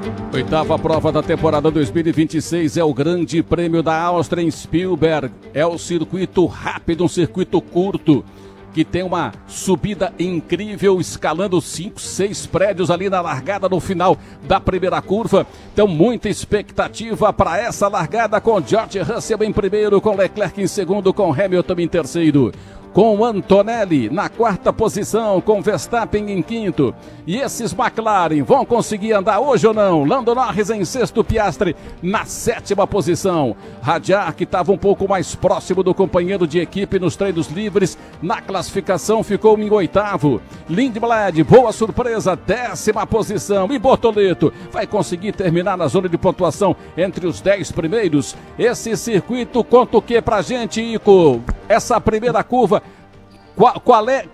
Oitava prova da temporada 2026 é o Grande Prêmio da Áustria em Spielberg. É o circuito rápido, um circuito curto, que tem uma subida incrível, escalando 5, 6 prédios ali na largada no final da primeira curva. Então, muita expectativa para essa largada, com George Russell em primeiro, com Leclerc em segundo, com Hamilton em terceiro, com Antonelli na quarta posição, com Verstappen em quinto. E esses McLaren vão conseguir andar hoje ou não? Lando Norris em sexto, Piastri na sétima posição. Radiar, que estava um pouco mais próximo do companheiro de equipe nos treinos livres, na classificação ficou em oitavo. Lindblad, boa surpresa, décima posição. E Bortoleto vai conseguir terminar na zona de pontuação entre os 10 primeiros. Esse circuito conta o que pra gente, Ico? Essa primeira curva, qual é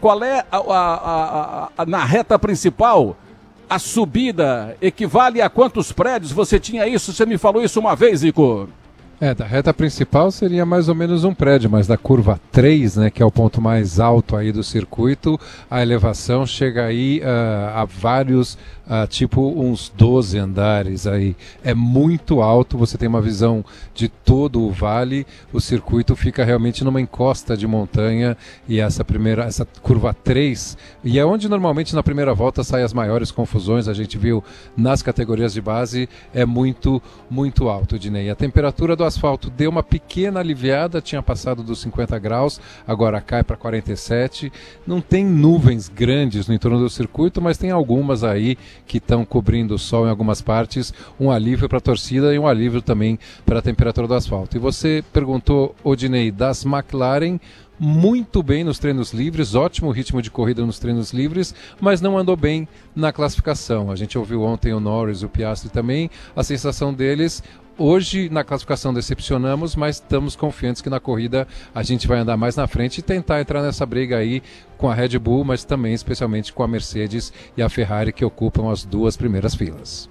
na reta principal, a subida equivale a quantos prédios? Você tinha isso, você me falou isso uma vez, Ico. Da reta principal seria mais ou menos um prédio, mas da curva 3, né, que é o ponto mais alto aí do circuito, a elevação chega aí a vários, tipo uns 12 andares aí. É muito alto, você tem uma visão de todo o vale, o circuito fica realmente numa encosta de montanha, e essa curva 3, e é onde normalmente na primeira volta saem as maiores confusões, a gente viu nas categorias de base, é muito, muito alto, Dinei. A temperatura do asfalto deu uma pequena aliviada, tinha passado dos 50 graus, agora cai para 47. Não tem nuvens grandes no entorno do circuito, mas tem algumas aí que estão cobrindo o sol em algumas partes, um alívio para a torcida e um alívio também para a temperatura do asfalto. E você perguntou, Odinei, das McLaren, muito bem nos treinos livres, ótimo ritmo de corrida nos treinos livres, mas não andou bem na classificação. A gente ouviu ontem o Norris e o Piastri também, a sensação deles... Hoje, na classificação, decepcionamos, mas estamos confiantes que na corrida a gente vai andar mais na frente e tentar entrar nessa briga aí com a Red Bull, mas também especialmente com a Mercedes e a Ferrari, que ocupam as duas primeiras filas.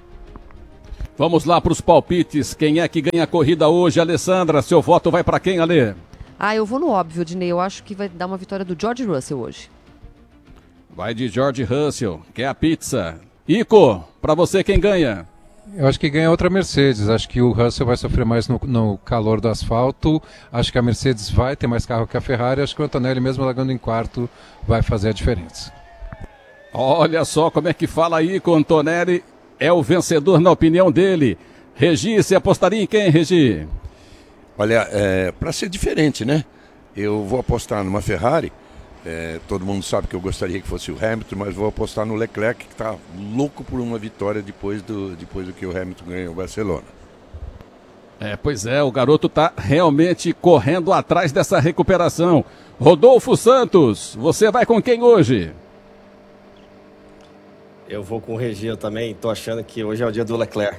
Vamos lá para os palpites. Quem é que ganha a corrida hoje, Alessandra? Seu voto vai para quem, Alê? Eu vou no óbvio, Dinei. Eu acho que vai dar uma vitória do George Russell hoje. Vai de George Russell, que é a pizza. Ico, para você quem ganha? Eu acho que ganha outra Mercedes, acho que o Russell vai sofrer mais no calor do asfalto, acho que a Mercedes vai ter mais carro que a Ferrari, acho que o Antonelli, mesmo largando em quarto, vai fazer a diferença. Olha só como é que fala aí, com o Antonelli é o vencedor na opinião dele. Regi, você apostaria em quem, Regi? Olha, para ser diferente, né? Eu vou apostar numa Ferrari. Todo mundo sabe que eu gostaria que fosse o Hamilton, mas vou apostar no Leclerc, que está louco por uma vitória depois do que o Hamilton ganhou o Barcelona. Pois é, o garoto está realmente correndo atrás dessa recuperação. Rodolfo Santos, você vai com quem hoje? Eu vou com o Regi, eu também estou achando que hoje é o dia do Leclerc.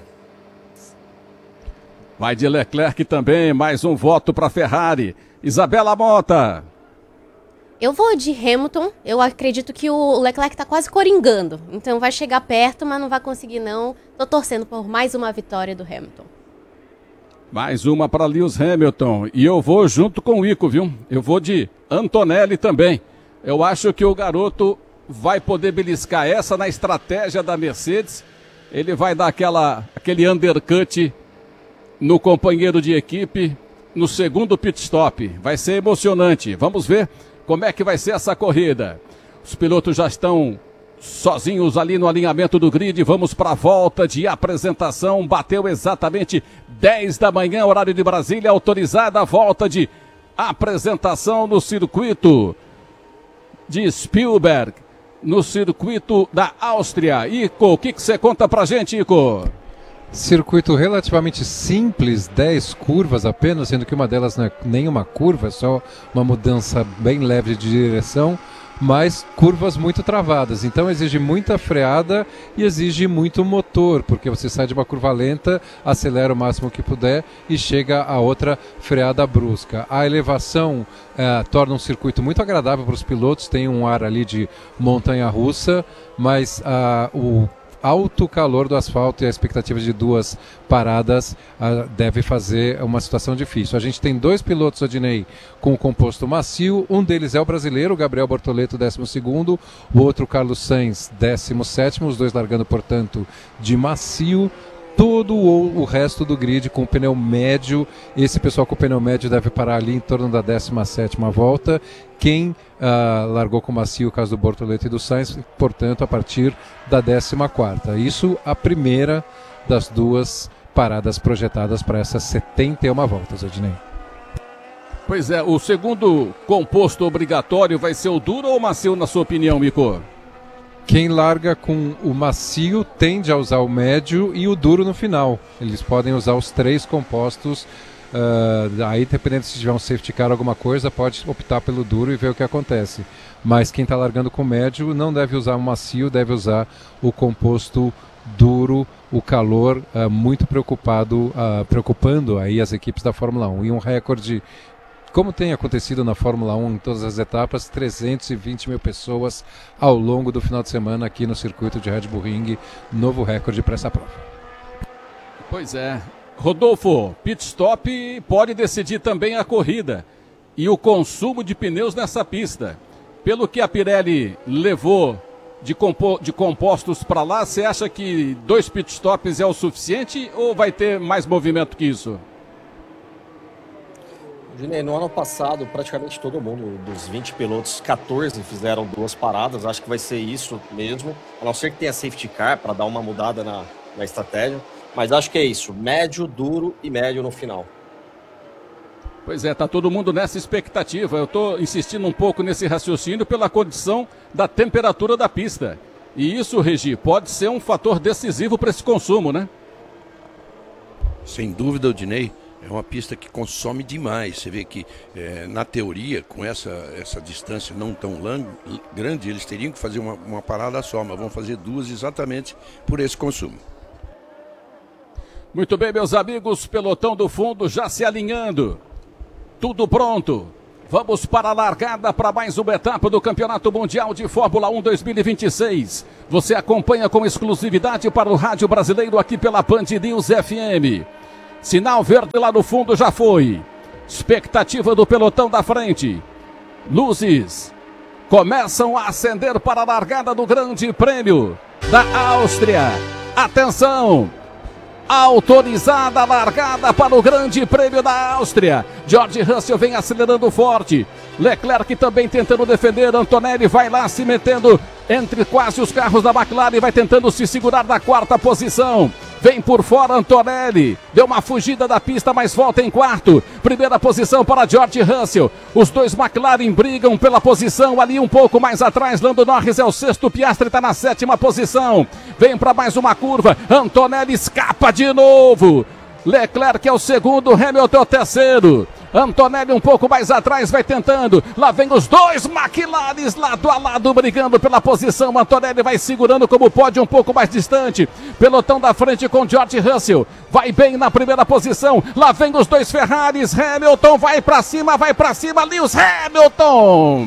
Vai de Leclerc também, mais um voto para a Ferrari. Isabela Mota. Eu vou de Hamilton, eu acredito que o Leclerc tá quase coringando, então vai chegar perto, mas não vai conseguir não. Tô torcendo por mais uma vitória do Hamilton. Mais uma para Lewis Hamilton, e eu vou junto com o Ico, viu? Eu vou de Antonelli também. Eu acho que o garoto vai poder beliscar essa na estratégia da Mercedes. Ele vai dar aquele undercut no companheiro de equipe no segundo pit stop. Vai ser emocionante, vamos ver como é que vai ser essa corrida. Os pilotos já estão sozinhos ali no alinhamento do grid. Vamos para a volta de apresentação. Bateu exatamente 10 da manhã, horário de Brasília. Autorizada a volta de apresentação no circuito de Spielberg, no circuito da Áustria. Ico, o que você conta pra gente, Ico? Circuito relativamente simples, 10 curvas apenas, sendo que uma delas não é nenhuma curva, é só uma mudança bem leve de direção, mas curvas muito travadas. Então exige muita freada e exige muito motor, porque você sai de uma curva lenta, acelera o máximo que puder e chega a outra freada brusca. A elevação torna um circuito muito agradável para os pilotos, tem um ar ali de montanha-russa, mas o alto calor do asfalto e a expectativa de 2 paradas deve fazer uma situação difícil. A gente tem 2 pilotos, Odinei, com o composto macio. Um deles é o brasileiro, Gabriel Bortoleto, 12º. O outro, Carlos Sainz, 17º. Os dois largando, portanto, de macio. Todo o resto do grid com pneu médio. Esse pessoal com pneu médio deve parar ali em torno da 17ª volta. Quem largou com macio, o caso do Bortoleto e do Sainz, portanto, a partir da 14ª. Isso a primeira das 2 paradas projetadas para essas 71 voltas, Odinei. Pois é, o segundo composto obrigatório vai ser o duro ou o macio, na sua opinião, Mico? Quem larga com o macio tende a usar o médio e o duro no final. Eles podem usar os 3 compostos. Aí, dependendo se tiver um safety car ou alguma coisa, pode optar pelo duro e ver o que acontece. Mas quem está largando com o médio não deve usar o macio, deve usar o composto duro. O calor muito preocupando aí as equipes da Fórmula 1. E um recorde, como tem acontecido na Fórmula 1 em todas as etapas, 320 mil pessoas ao longo do final de semana aqui no circuito de Red Bull Ring, novo recorde para essa prova. Pois é. Rodolfo, pit stop pode decidir também a corrida e o consumo de pneus nessa pista. Pelo que a Pirelli levou de compostos para lá, você acha que 2 pit stops é o suficiente ou vai ter mais movimento que isso? No ano passado, praticamente todo mundo, dos 20 pilotos, 14 fizeram 2 paradas. Acho que vai ser isso mesmo, a não ser que tenha safety car para dar uma mudada na estratégia. Mas acho que é isso, médio, duro e médio no final. Pois é, tá todo mundo nessa expectativa. Eu estou insistindo um pouco nesse raciocínio pela condição da temperatura da pista. E isso, Regi, pode ser um fator decisivo para esse consumo, né? Sem dúvida, Odinei. É uma pista que consome demais. Você vê que, na teoria, com essa distância não tão grande, eles teriam que fazer uma parada só, mas vão fazer 2 exatamente por esse consumo. Muito bem, meus amigos, pelotão do fundo já se alinhando. Tudo pronto. Vamos para a largada para mais uma etapa do Campeonato Mundial de Fórmula 1 2026. Você acompanha com exclusividade para o Rádio Brasileiro aqui pela Band News FM. Sinal verde lá no fundo já foi. Expectativa do pelotão da frente. Luzes começam a acender para a largada do Grande Prêmio da Áustria. Atenção! Autorizada a largada para o Grande Prêmio da Áustria. George Russell vem acelerando forte. Leclerc também tentando defender. Antonelli vai lá se metendo entre quase os carros da McLaren. Vai tentando se segurar na 4ª posição. Vem por fora Antonelli. Deu uma fugida da pista, mas volta em 4º. Primeira posição para George Russell. Os 2 McLaren brigam pela posição ali um pouco mais atrás. Lando Norris é o 6º. Piastri está na 7ª posição. Vem para mais uma curva. Antonelli escapa de novo. Leclerc é o 2º. Hamilton é o 3º. Antonelli um pouco mais atrás, vai tentando. Lá vem os 2 McLaren lado a lado brigando pela posição. Antonelli vai segurando como pode, um pouco mais distante. Pelotão da frente com George Russell. Vai bem na primeira posição. Lá vem os 2 Ferraris. Hamilton vai pra cima, Lewis Hamilton.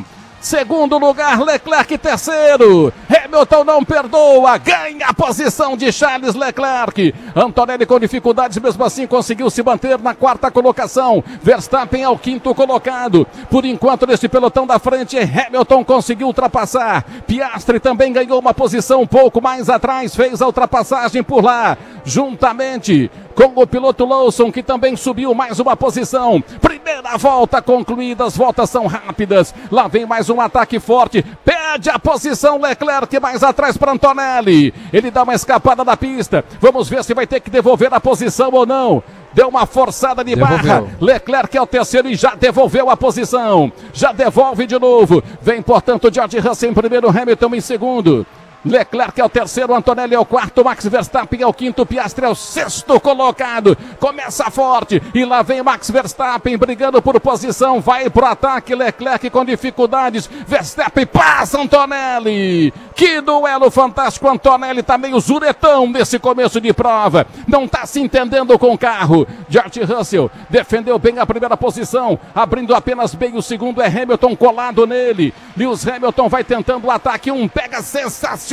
2º lugar, Leclerc 3º. Hamilton não perdoa, ganha a posição de Charles Leclerc. Antonelli com dificuldades, mesmo assim conseguiu se manter na 4ª colocação. Verstappen é o 5º colocado. Por enquanto, nesse pelotão da frente, Hamilton conseguiu ultrapassar. Piastri também ganhou uma posição um pouco mais atrás, fez a ultrapassagem por lá, juntamente com o piloto Lawson, que também subiu mais uma posição. Primeira volta concluída, as voltas são rápidas. Lá vem mais um ataque forte. Perde a posição Leclerc mais atrás para Antonelli. Ele dá uma escapada da pista. Vamos ver se vai ter que devolver a posição ou não. Deu uma forçada de barra. Leclerc é o 3º e já devolveu a posição. Já devolve de novo. Vem, portanto, George Russell em primeiro, Hamilton em 2º. Leclerc é o 3º, Antonelli é o 4º, Max Verstappen é o 5º, Piastri é o 6º colocado. Começa forte e lá vem Max Verstappen brigando por posição, vai pro ataque, Leclerc com dificuldades, Verstappen passa Antonelli. Que duelo fantástico, Antonelli tá meio zuretão nesse começo de prova, não tá se entendendo com o carro. George Russell defendeu bem a primeira posição, abrindo apenas bem o 2º, é Hamilton colado nele. Lewis Hamilton vai tentando o ataque, pega sensacional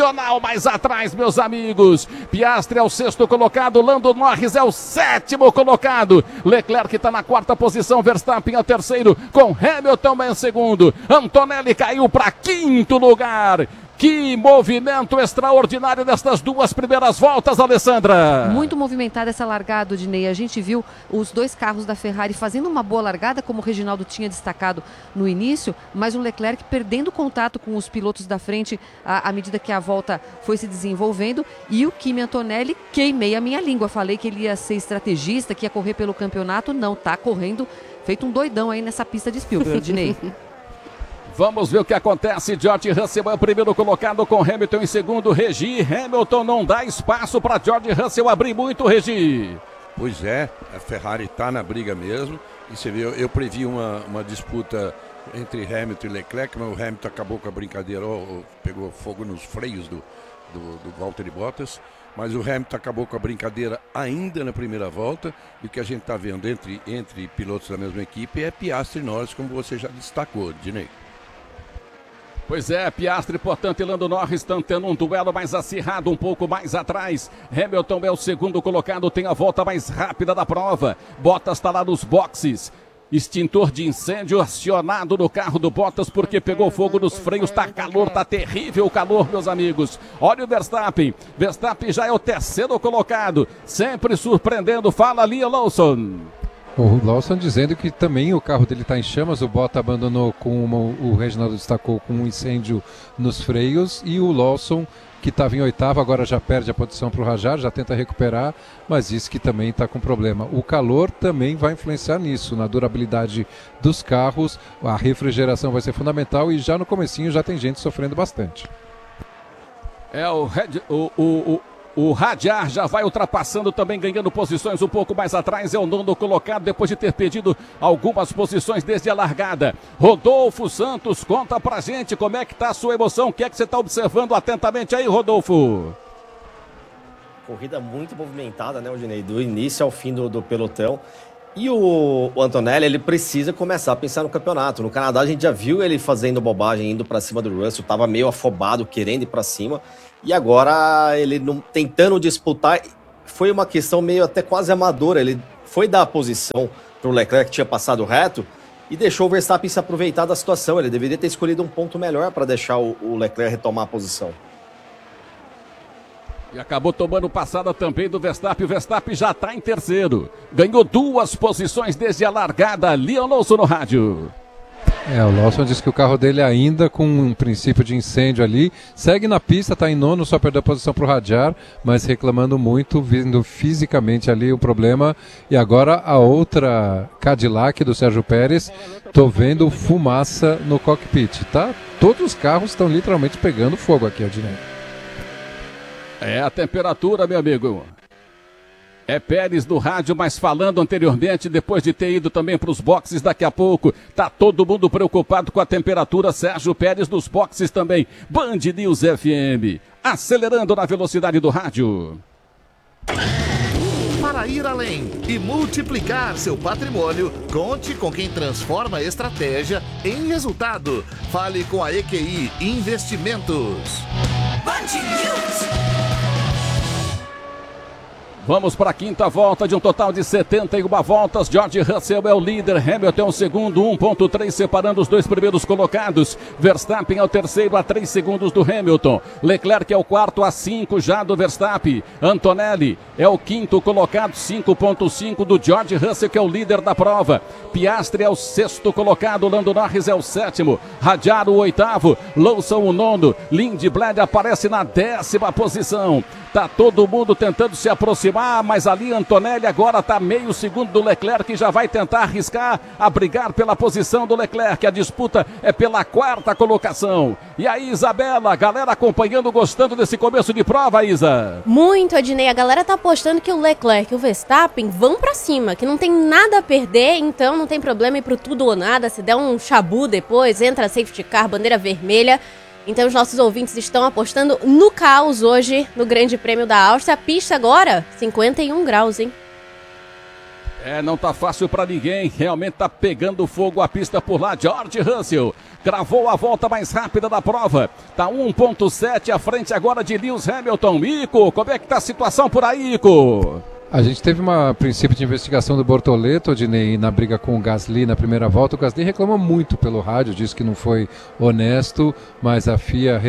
sensacional mais atrás, meus amigos. Piastri é o 6º colocado, Lando Norris é o 7º colocado. Leclerc está na 4ª posição, Verstappen é o 3º, com Hamilton em 2º. Antonelli caiu para 5º lugar. Que movimento extraordinário nestas 2 primeiras voltas, Alessandra. Muito movimentada essa largada, Odinei. A gente viu os 2 carros da Ferrari fazendo uma boa largada, como o Reginaldo tinha destacado no início, mas o Leclerc perdendo contato com os pilotos da frente à medida que a volta foi se desenvolvendo. E o Kimi Antonelli, queimei a minha língua. Falei que ele ia ser estrategista, que ia correr pelo campeonato. Não, tá correndo feito um doidão aí nessa pista de Spielberg, Odinei. Vamos ver o que acontece. George Russell é o 1º colocado, com Hamilton em 2º. Regi, Hamilton não dá espaço para George Russell abrir muito, Regi. Pois é, a Ferrari está na briga mesmo. E você vê, eu previ uma disputa entre Hamilton e Leclerc, mas o Hamilton acabou com a brincadeira, pegou fogo nos freios do Valtteri Bottas. Mas o Hamilton acabou com a brincadeira ainda na primeira volta. E o que a gente está vendo entre pilotos da mesma equipe é Piastri e Norris, como você já destacou, Dinei. Pois é, Piastri, portanto, e Lando Norris estão tendo um duelo mais acirrado, um pouco mais atrás. Hamilton é o 2º colocado, tem a volta mais rápida da prova. Bottas está lá nos boxes. Extintor de incêndio acionado no carro do Bottas porque pegou fogo nos freios. Tá calor, tá terrível o calor, meus amigos. Olha o Verstappen. Verstappen já é o 3º colocado, sempre surpreendendo. Fala ali, Lawson. O Lawson dizendo que também o carro dele está em chamas, o Bottas abandonou o Reginaldo destacou, com um incêndio nos freios, e o Lawson, que estava em 8º, agora já perde a posição para o Rajjar, já tenta recuperar, mas diz que também está com problema. O calor também vai influenciar nisso, na durabilidade dos carros, a refrigeração vai ser fundamental, e já no comecinho já tem gente sofrendo bastante. O Rajjar já vai ultrapassando também, ganhando posições um pouco mais atrás. É o 9º colocado, depois de ter perdido algumas posições desde a largada. Rodolfo Santos, conta pra gente como é que tá a sua emoção. O que é que você tá observando atentamente aí, Rodolfo? Corrida muito movimentada, né, Odinei? Do início ao fim do pelotão. E o Antonelli, ele precisa começar a pensar no campeonato. No Canadá a gente já viu ele fazendo bobagem, indo pra cima do Russell. Tava meio afobado, querendo ir pra cima. E agora ele tentando disputar, foi uma questão meio até quase amadora. Ele foi dar a posição para o Leclerc, que tinha passado reto, e deixou o Verstappen se aproveitar da situação. Ele deveria ter escolhido um ponto melhor para deixar o Leclerc retomar a posição. E acabou tomando passada também do Verstappen. O Verstappen já está em 3º. Ganhou 2 posições desde a largada. Leon Lawson no rádio. O Lawson disse que o carro dele ainda com um princípio de incêndio ali, segue na pista, está em 9º, só perdeu a posição para o Rajjar, mas reclamando muito, vindo fisicamente ali o problema. E agora a outra Cadillac do Sérgio Pérez, tô vendo fumaça no cockpit, tá? Todos os carros estão literalmente pegando fogo aqui, Adinei. É a temperatura, meu amigo. É Pérez no rádio, mas falando anteriormente, depois de ter ido também para os boxes daqui a pouco, tá todo mundo preocupado com a temperatura. Sérgio Pérez nos boxes também. Band News FM, acelerando na velocidade do rádio. Para ir além e multiplicar seu patrimônio, conte com quem transforma a estratégia em resultado. Fale com a EQI Investimentos. Band News. Vamos para a 5ª volta de um total de 71 voltas. George Russell é o líder, Hamilton é o 2º, 1.3 separando os 2 primeiros colocados. Verstappen é o 3º, a 3 segundos do Hamilton. Leclerc é o 4º, a 5 já do Verstappen. Antonelli é o 5º colocado, 5.5 do George Russell, que é o líder da prova. Piastri é o 6º colocado, Lando Norris é o 7º, Rajjar o 8º, Lawson o 9º, Lindblad aparece na 10ª posição. Tá todo mundo tentando se aproximar, mas ali Antonelli agora tá meio segundo do Leclerc, que já vai tentar arriscar a brigar pela posição do Leclerc. A disputa é pela 4ª colocação. E aí, Isabela, galera acompanhando, gostando desse começo de prova, Isa? Muito, Adinei. A galera tá apostando que o Leclerc e o Verstappen vão pra cima, que não tem nada a perder, então não tem problema ir pro tudo ou nada. Se der um chabu depois, entra safety car, bandeira vermelha. Então os nossos ouvintes estão apostando no caos hoje no Grande Prêmio da Áustria. A pista agora, 51 graus, hein? Não tá fácil pra ninguém, realmente tá pegando fogo a pista por lá. George Russell gravou a volta mais rápida da prova, tá 1.7 à frente agora de Lewis Hamilton. Ico, como é que tá a situação por aí, Ico? A gente teve um princípio de investigação do Bortoleto, Odinei, na briga com o Gasly na primeira volta. O Gasly reclamou muito pelo rádio, disse que não foi honesto, mas a FIA...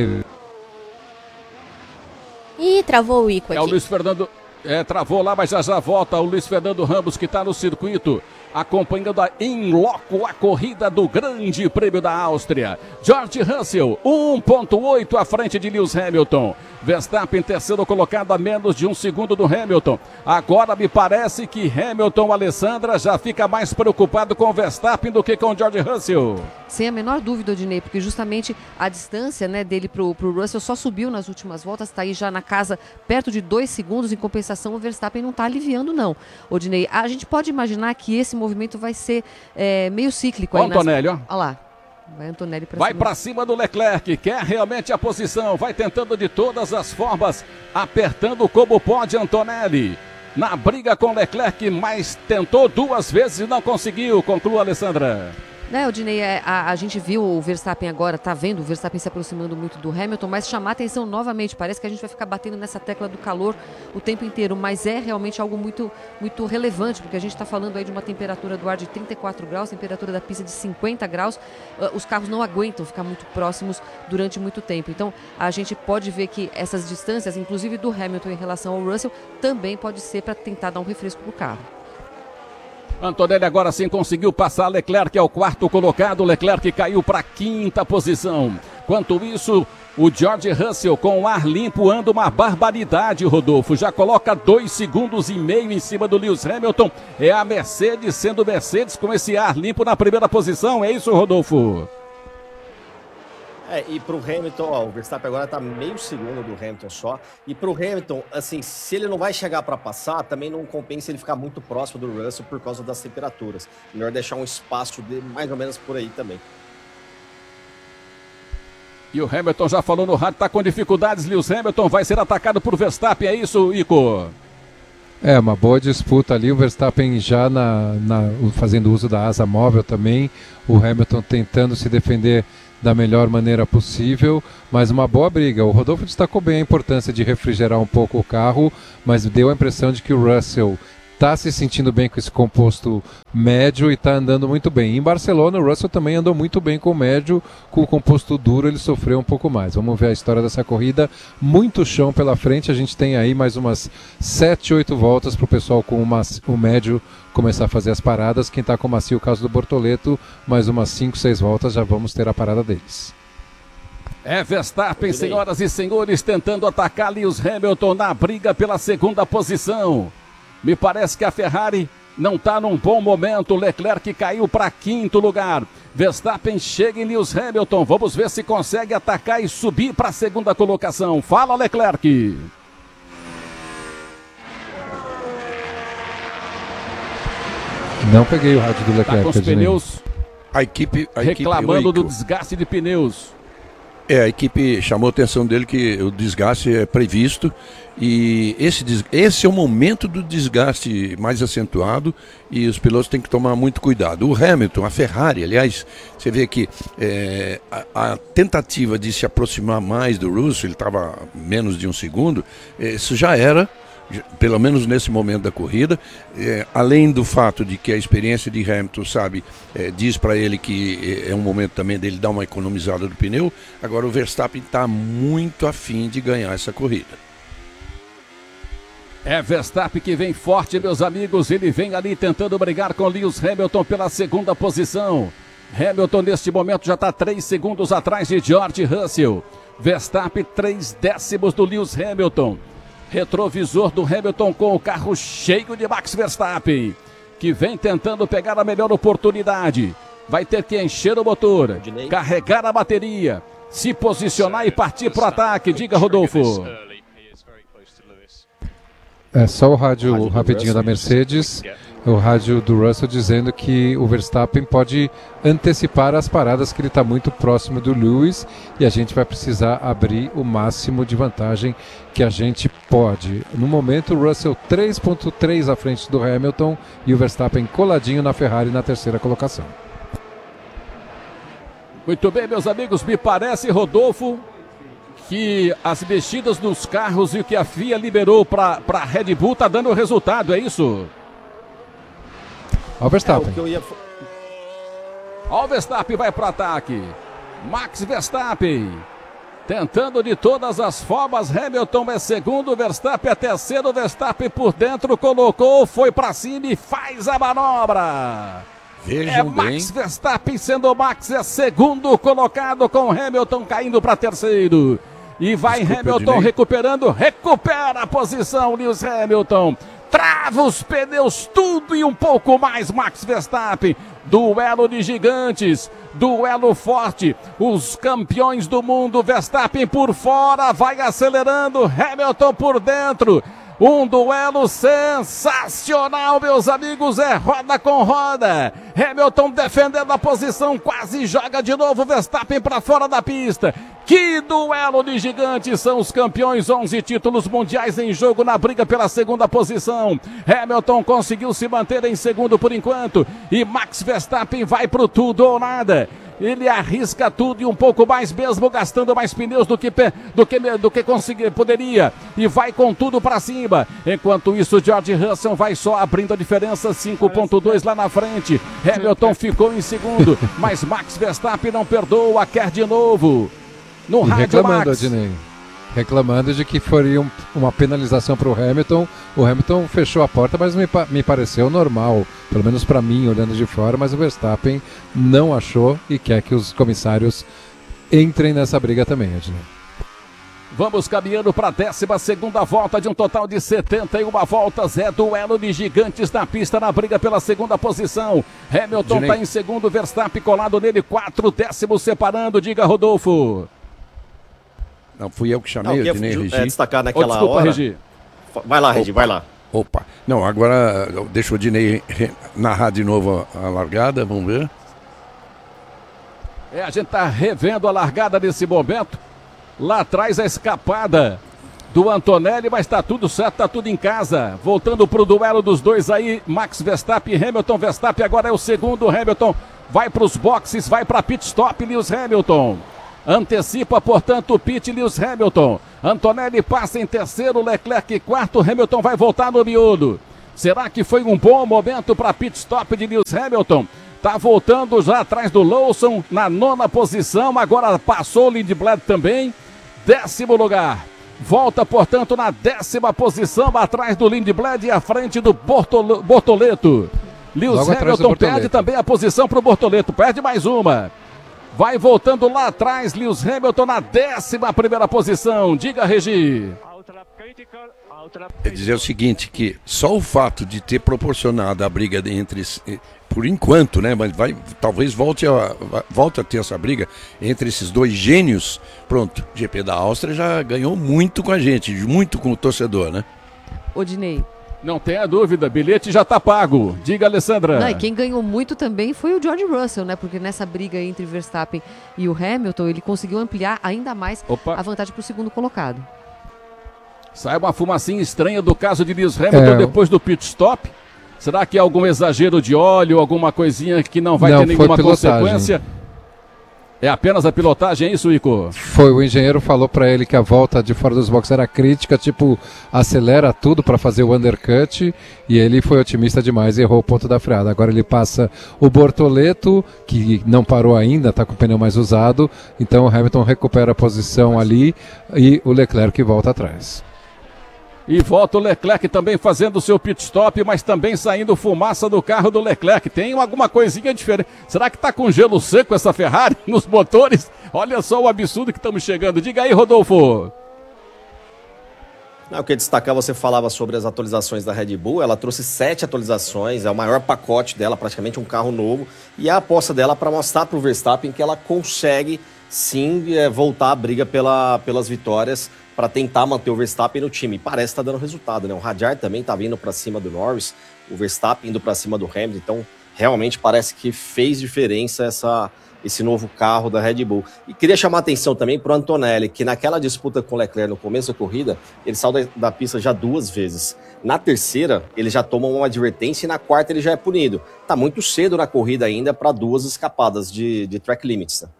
Ih, travou o Ico aqui. O Luiz Fernando... travou lá, mas já volta o Luiz Fernando Ramos, que está no circuito, acompanhando em loco a corrida do Grande Prêmio da Áustria. George Russell, 1.8 à frente de Lewis Hamilton. Verstappen, terceiro colocado, a menos de 1 segundo do Hamilton. Agora me parece que Hamilton, Alessandra, já fica mais preocupado com o Verstappen do que com o George Russell. Sem a menor dúvida, Odinei, porque justamente a distância, né, dele pro Russell só subiu nas últimas voltas, está aí já na casa perto de 2 segundos. Em compensação, o Verstappen não está aliviando, não. Odinei, a gente pode imaginar que esse movimento vai ser meio cíclico. Olha o Antonelli, ó. Olha lá. Vai Antonelli pra vai cima. para cima do Leclerc, quer realmente a posição, vai tentando de todas as formas, apertando como pode Antonelli. Na briga com Leclerc, mas tentou 2 vezes e não conseguiu. Conclua, Alessandra. Odinei, a gente viu o Verstappen agora, tá vendo o Verstappen se aproximando muito do Hamilton, mas chamar atenção novamente, parece que a gente vai ficar batendo nessa tecla do calor o tempo inteiro, mas é realmente algo muito, muito relevante, porque a gente está falando aí de uma temperatura do ar de 34 graus, temperatura da pista de 50 graus, os carros não aguentam ficar muito próximos durante muito tempo, então a gente pode ver que essas distâncias, inclusive do Hamilton em relação ao Russell, também pode ser para tentar dar um refresco pro carro. Antonelli agora sim conseguiu passar Leclerc, é o 4º colocado. Leclerc caiu para a 5ª posição. Quanto isso, o George Russell com o ar limpo anda uma barbaridade, Rodolfo. Já coloca 2,5 segundos em cima do Lewis Hamilton. É a Mercedes sendo Mercedes com esse ar limpo na primeira posição. É isso, Rodolfo? E pro Hamilton, o Verstappen agora tá meio segundo do Hamilton só. E pro Hamilton, assim, se ele não vai chegar para passar, também não compensa ele ficar muito próximo do Russell por causa das temperaturas. Melhor deixar um espaço de mais ou menos por aí também. E o Hamilton já falou no rádio, tá com dificuldades. Lewis Hamilton vai ser atacado por Verstappen, é isso, Ico? Uma boa disputa ali, o Verstappen já fazendo uso da asa móvel também, o Hamilton tentando se defender da melhor maneira possível, mas uma boa briga. O Rodolfo destacou bem a importância de refrigerar um pouco o carro, mas deu a impressão de que o Russell está se sentindo bem com esse composto médio e está andando muito bem. Em Barcelona, o Russell também andou muito bem com o médio, com o composto duro ele sofreu um pouco mais. Vamos ver a história dessa corrida. Muito chão pela frente, a gente tem aí mais umas 7, 8 voltas para o pessoal com o médio começar a fazer as paradas. Quem está com o macio, o caso do Bortoleto, mais umas 5, 6 voltas já vamos ter a parada deles. Verstappen, senhoras e senhores, tentando atacar Lewis Hamilton na briga pela 2ª posição. Me parece que a Ferrari não está num bom momento. Leclerc caiu para 5º lugar. Verstappen chega em Lewis Hamilton. Vamos ver se consegue atacar e subir para a 2ª colocação. Fala, Leclerc. Não peguei o rádio do Leclerc. Tá com os pneus reclamando do desgaste de pneus. A equipe chamou a atenção dele que o desgaste é previsto e esse é o momento do desgaste mais acentuado e os pilotos têm que tomar muito cuidado. O Hamilton, a Ferrari, aliás, você vê que a tentativa de se aproximar mais do Russell, ele estava a menos de 1 segundo, isso já era, pelo menos nesse momento da corrida, além do fato de que a experiência de Hamilton, diz para ele que é um momento também dele dar uma economizada do pneu. Agora o Verstappen está muito afim de ganhar essa corrida. Verstappen que vem forte, meus amigos, ele vem ali tentando brigar com Lewis Hamilton pela 2ª posição. Hamilton neste momento já está 3 segundos atrás de George Russell. Verstappen 3 décimos do Lewis Hamilton. Retrovisor do Hamilton com o carro cheio de Max Verstappen, que vem tentando pegar a melhor oportunidade. Vai ter que encher o motor, carregar a bateria, se posicionar e partir para o ataque. Diga, Rodolfo. É só o rádio rapidinho da Mercedes, o rádio do Russell dizendo que o Verstappen pode antecipar as paradas, que ele está muito próximo do Lewis e a gente vai precisar abrir o máximo de vantagem que a gente pode. No momento, o Russell 3.3 à frente do Hamilton e o Verstappen coladinho na Ferrari na terceira colocação. Muito bem, meus amigos, me parece, Rodolfo, que as mexidas nos carros e o que a FIA liberou para a Red Bull tá dando resultado, é isso? Ó o Verstappen. Ó o Verstappen vai para o ataque. Max Verstappen tentando de todas as formas. Hamilton é segundo, Verstappen é terceiro. Verstappen por dentro colocou, foi para cima e faz a manobra. Vejam Max Verstappen sendo o Max é segundo colocado, com Hamilton caindo para terceiro. E vai Hamilton recuperando, recupera a posição, Lewis Hamilton. Trava os pneus, tudo e um pouco mais, Max Verstappen. Duelo de gigantes, duelo forte. Os campeões do mundo, Verstappen por fora, vai acelerando, Hamilton por dentro. Um duelo sensacional, meus amigos, é roda com roda. Hamilton defendendo a posição, quase joga de novo Verstappen para fora da pista. Que duelo de gigantes, são os campeões, 11 títulos mundiais em jogo na briga pela segunda posição. Hamilton conseguiu se manter em segundo por enquanto e Max Verstappen vai pro tudo ou nada. Ele arrisca tudo e um pouco mais, mesmo gastando mais pneus do que poderia, e vai com tudo para cima. Enquanto isso, George Russell vai só abrindo a diferença, 5.2 lá na frente. Hamilton ficou em segundo, mas Max Verstappen não perdoa, quer de novo. No rádio, reclamando, Max. Adnei, reclamando de que faria uma penalização para o Hamilton. O Hamilton fechou a porta, mas me pareceu normal, pelo menos para mim, olhando de fora, mas o Verstappen não achou e quer que os comissários entrem nessa briga também, Adnei. Vamos caminhando para a 12ª volta de um total de 71 voltas. É duelo de gigantes na pista, na briga pela segunda posição. Hamilton está em segundo, Verstappen colado nele, 4 décimos separando. Diga, Rodolfo. Não, fui eu que chamei, eu Regi. destacar naquela desculpa, hora. Regi. Vai lá, Regi, vai lá. Opa. Não, agora deixa o Dinei narrar de novo a largada, vamos ver. A gente está revendo a largada nesse momento. Lá atrás a escapada do Antonelli, mas está tudo certo, está tudo em casa. Voltando para o duelo dos dois aí, Max Verstappen e Hamilton. Verstappen agora é o segundo, Hamilton vai para os boxes, vai para pit stop, Lewis Hamilton. Antecipa, portanto, o pit, Lewis Hamilton. Antonelli passa em terceiro, Leclerc em quarto, Hamilton vai voltar no miolo. Será que foi um bom momento para pit stop de Lewis Hamilton? Tá voltando já atrás do Lawson, na 9ª posição, agora passou o Lindblad também, 10º lugar. Volta, portanto, na 10ª posição, atrás do Lindblad e à frente do Bortoleto. Lewis Hamilton perde também a posição para o Bortoleto, perde mais uma. Vai voltando lá atrás, Lewis Hamilton na 11ª posição. Diga, Regi. É dizer o seguinte, que só o fato de ter proporcionado a briga entre, por enquanto, né, mas talvez volte a ter essa briga entre esses dois gênios, pronto, GP da Áustria já ganhou muito com a gente, muito com o torcedor, né? Odinei. Não tenha dúvida, bilhete já tá pago. Diga, Alessandra. Não, e quem ganhou muito também foi o George Russell, né? Porque nessa briga entre Verstappen e o Hamilton, ele conseguiu ampliar ainda mais a vantagem para o segundo colocado. Sai uma fumacinha estranha do caso de Lewis Hamilton depois do pit stop. Será que é algum exagero de óleo, alguma coisinha que não vai ter nenhuma consequência? É apenas a pilotagem, é isso, Ico? Foi, o engenheiro falou para ele que a volta de fora dos boxes era crítica, tipo, acelera tudo para fazer o undercut, e ele foi otimista demais e errou o ponto da freada. Agora ele passa o Bortoleto, que não parou ainda, está com o pneu mais usado, então o Hamilton recupera a posição ali e o Leclerc volta atrás. E volta o Leclerc também fazendo o seu pit stop, mas também saindo fumaça do carro do Leclerc. Tem alguma coisinha diferente. Será que está com gelo seco essa Ferrari nos motores? Olha só o absurdo que estamos chegando. Diga aí, Rodolfo. Eu queria destacar, você falava sobre as atualizações da Red Bull. Ela trouxe 7 atualizações, é o maior pacote dela, praticamente um carro novo. E a aposta dela para mostrar para o Verstappen que ela consegue sim voltar à briga pelas vitórias para tentar manter o Verstappen no time. Parece que está dando resultado, né? O Hadjar também está vindo para cima do Norris, o Verstappen indo para cima do Hamilton, então realmente parece que fez diferença esse novo carro da Red Bull. E queria chamar a atenção também para o Antonelli, que naquela disputa com o Leclerc no começo da corrida, ele saiu da pista já 2 vezes. Na terceira, ele já toma uma advertência e na quarta ele já é punido. Tá muito cedo na corrida ainda para 2 escapadas de track limits. Né?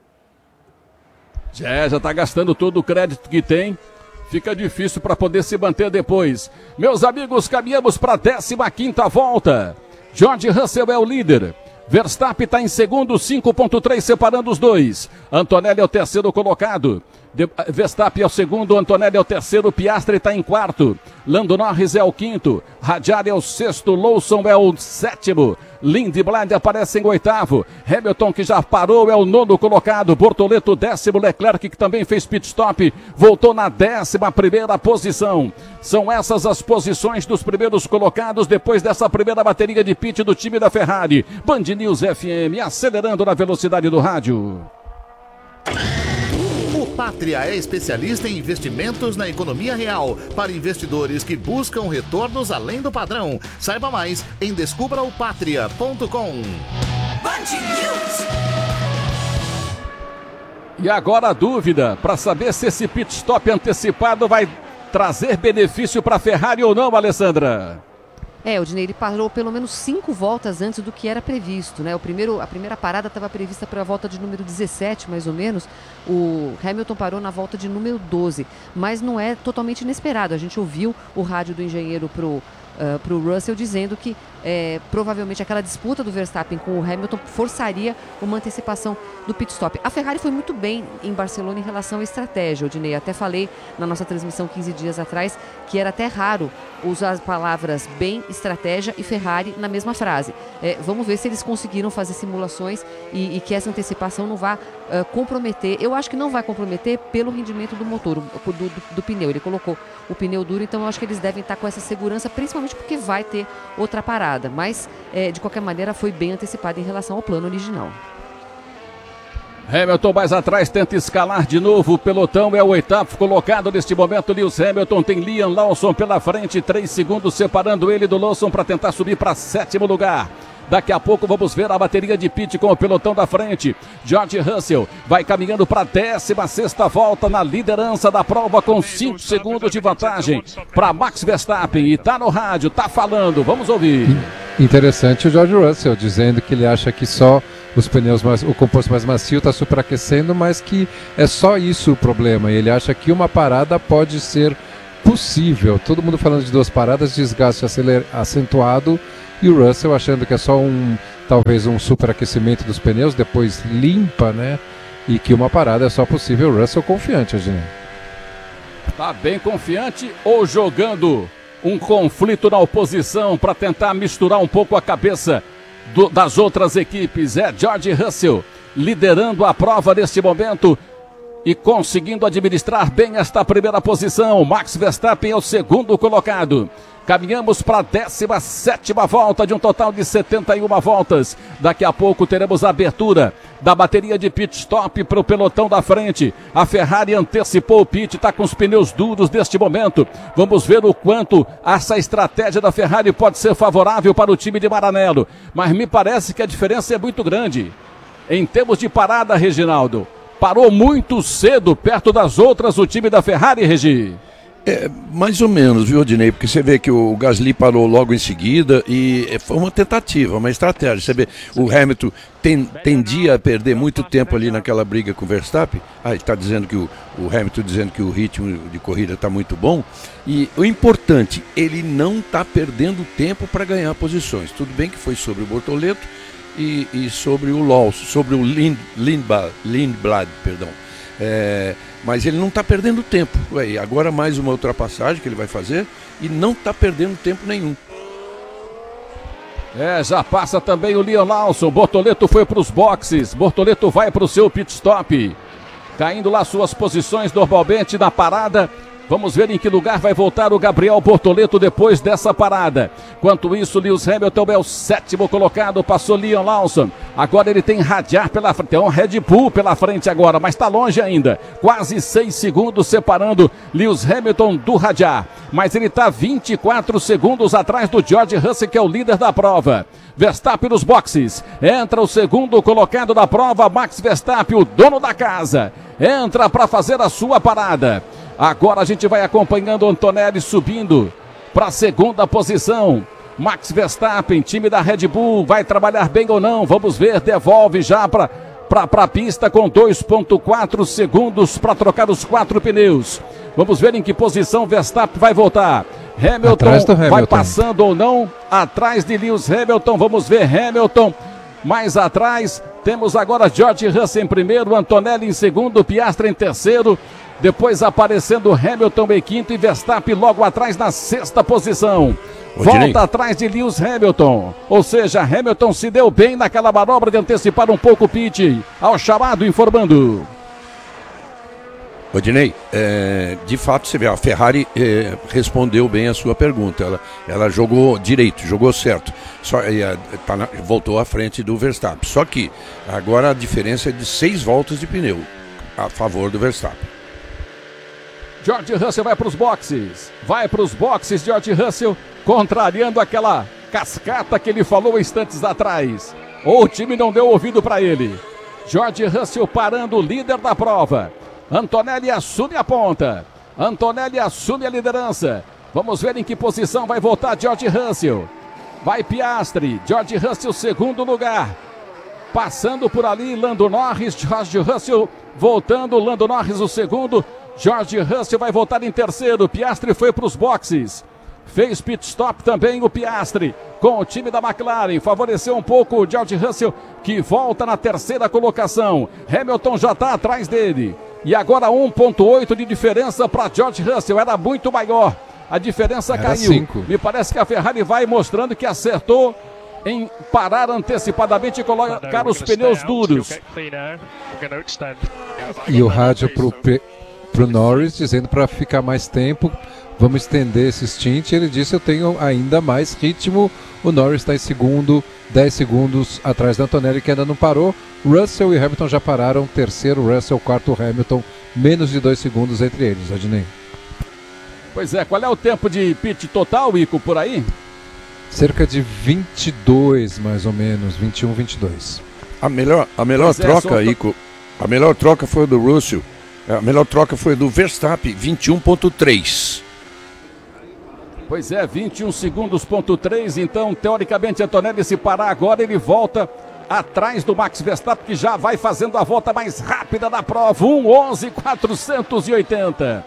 Já tá gastando todo o crédito que tem. Fica difícil para poder se manter depois. Meus amigos, caminhamos para a 15ª volta. George Russell é o líder. Verstappen está em segundo, 5.3 separando os dois. Antonelli é o terceiro colocado. Verstappen é o segundo, Antonelli é o terceiro, Piastri está em quarto. Lando Norris é o quinto, Hadjar é o sexto, Lawson é o sétimo. Lindblad aparece em oitavo. Hamilton, que já parou, é o 9º colocado. Bortoleto, 10º. Leclerc, que também fez pit stop, voltou na 11ª posição. São essas as posições dos primeiros colocados depois dessa primeira bateria de pit do time da Ferrari. Band News FM, acelerando na velocidade do rádio. Pátria é especialista em investimentos na economia real para investidores que buscam retornos além do padrão. Saiba mais em descubraopatria.com. E agora a dúvida para saber se esse pit stop antecipado vai trazer benefício para a Ferrari ou não, Alessandra. Odinei, ele parou pelo menos 5 voltas antes do que era previsto, né? A primeira parada estava prevista para a volta de número 17, mais ou menos. O Hamilton parou na volta de número 12, mas não é totalmente inesperado. A gente ouviu o rádio do engenheiro pro Russell dizendo que provavelmente aquela disputa do Verstappen com o Hamilton forçaria uma antecipação do pit stop. A Ferrari foi muito bem em Barcelona em relação à estratégia, Odinei. Até falei na nossa transmissão 15 dias atrás que era até raro usar as palavras bem, estratégia e Ferrari na mesma frase. Vamos ver se eles conseguiram fazer simulações e que essa antecipação não vá comprometer. Eu acho que não vai comprometer pelo rendimento do motor, do pneu. Ele colocou o pneu duro, então eu acho que eles devem estar com essa segurança, principalmente porque vai ter outra parada. Mas, de qualquer maneira, foi bem antecipado em relação ao plano original. Hamilton mais atrás, tenta escalar de novo. O pelotão é o 8º colocado neste momento. Lewis Hamilton tem Liam Lawson pela frente, 3 segundos separando ele do Lawson para tentar subir para 7º lugar. Daqui a pouco vamos ver a bateria de pit com o pelotão da frente. George Russell vai caminhando para a 16ª volta na liderança da prova com 5 segundos de vantagem para Max Verstappen. E tá no rádio, tá falando, vamos ouvir. Interessante o George Russell dizendo que ele acha que só os pneus o composto mais macio está superaquecendo, mas que é só isso o problema. E ele acha que uma parada pode ser possível. Todo mundo falando de 2 paradas, desgaste acentuado. E o Russell achando que é só talvez um superaquecimento dos pneus, depois limpa, né? E que uma parada é só possível. O Russell confiante, Adinei. Tá bem confiante ou jogando um conflito na oposição para tentar misturar um pouco a cabeça das outras equipes? É George Russell liderando a prova neste momento e conseguindo administrar bem esta primeira posição. Max Verstappen é o 2º colocado. Caminhamos para a 17ª volta de um total de 71 voltas. Daqui a pouco teremos a abertura da bateria de pit stop para o pelotão da frente. A Ferrari antecipou o pit, está com os pneus duros neste momento. Vamos ver o quanto essa estratégia da Ferrari pode ser favorável para o time de Maranello. Mas me parece que a diferença é muito grande. Em termos de parada, Reginaldo, parou muito cedo perto das outras o time da Ferrari, Regi. Mais ou menos, viu, Odinei? Porque você vê que o Gasly parou logo em seguida e foi uma tentativa, uma estratégia. Você vê, o Hamilton tendia a perder muito tempo ali naquela briga com o Verstappen. Ele está dizendo que o Hamilton dizendo que o ritmo de corrida está muito bom. E o importante, ele não está perdendo tempo para ganhar posições. Tudo bem que foi sobre o Bortoleto e sobre o Lawson, sobre o Lindblad, perdão. Mas ele não está perdendo tempo. Agora mais uma ultrapassagem que ele vai fazer e não está perdendo tempo nenhum. Já passa também o Liam Lawson. Bortoleto foi para os boxes. Bortoleto vai para o seu pit stop. Caindo lá suas posições normalmente na parada. Vamos ver em que lugar vai voltar o Gabriel Bortoleto depois dessa parada. Enquanto isso, Lewis Hamilton é o 7º colocado, passou Liam Lawson. Agora ele tem Hadjar pela frente, tem um Red Bull pela frente agora, mas está longe ainda. Quase 6 segundos separando Lewis Hamilton do Hadjar. Mas ele está 24 segundos atrás do George Russell, que é o líder da prova. Verstappen nos boxes, entra o 2º colocado da prova, Max Verstappen, o dono da casa. Entra para fazer a sua parada. Agora a gente vai acompanhando o Antonelli subindo para a 2ª posição. Max Verstappen, time da Red Bull, vai trabalhar bem ou não? Vamos ver, devolve já para a pista com 2,4 segundos para trocar os 4 pneus. Vamos ver em que posição Verstappen vai voltar. Hamilton vai passando ou não? Atrás de Lewis Hamilton, vamos ver Hamilton mais atrás. Temos agora George Russell em primeiro, Antonelli em segundo, Piastri em terceiro. Depois aparecendo Hamilton em quinto e Verstappen logo atrás na 6ª posição. Volta atrás de Lewis Hamilton. Ou seja, Hamilton se deu bem naquela manobra de antecipar um pouco o pit. Ao chamado, informando. Odinei, de fato você vê, a Ferrari respondeu bem a sua pergunta. Ela jogou direito, jogou certo. Voltou à frente do Verstappen. Só que agora a diferença é de 6 voltas de pneu a favor do Verstappen. George Russell vai para os boxes. Vai para os boxes, George Russell, contrariando aquela cascata que ele falou instantes atrás. O time não deu ouvido para ele. George Russell parando o líder da prova. Antonelli assume a ponta. Antonelli assume a liderança. Vamos ver em que posição vai voltar George Russell. Vai Piastri. George Russell, 2º lugar. Passando por ali, Lando Norris. George Russell voltando. Lando Norris, o 2º. George Russell vai voltar em terceiro. Piastri foi para os boxes. Fez pit stop também o Piastri com o time da McLaren. Favoreceu um pouco o George Russell, que volta na 3ª colocação. Hamilton já está atrás dele. E agora 1,8 de diferença para George Russell. Era muito maior. A diferença caiu. 5. Me parece que a Ferrari vai mostrando que acertou em parar antecipadamente e colocar os pneus duros. E o rádio pro Norris dizendo para ficar mais tempo, vamos estender esse stint. Ele disse: eu tenho ainda mais ritmo. O Norris está em segundo, 10 segundos atrás da Antonelli, que ainda não parou. Russell e Hamilton já pararam, terceiro Russell, quarto Hamilton, menos de 2 segundos entre eles, Adnei. Pois é, qual é o tempo de pit total, Ico, por aí? Cerca de 22, mais ou menos, 21, 22. A melhor troca, Ico, a melhor troca foi a do Russell. A melhor troca foi a do Verstappen, 21,3. Pois é, 21 segundos,3. Então, teoricamente, Antonelli, se parar agora, ele volta atrás do Max Verstappen, que já vai fazendo a volta mais rápida da prova. 1:11,480.